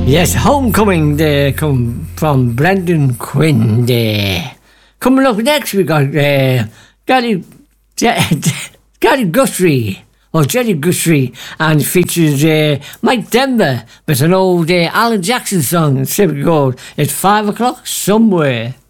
Yes, Homecoming there come from Brendan Quinn there. Coming up next we got Gary Guthrie, or Jerry Guthrie, and it features Mike Denver with an old Alan Jackson song. It's 5 o'clock somewhere.